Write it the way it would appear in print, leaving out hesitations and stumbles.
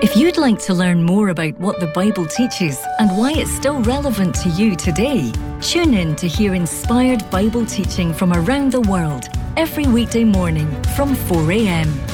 If you'd like to learn more about what the Bible teaches and why it's still relevant to you today, tune in to hear inspired Bible teaching from around the world every weekday morning from 4 a.m.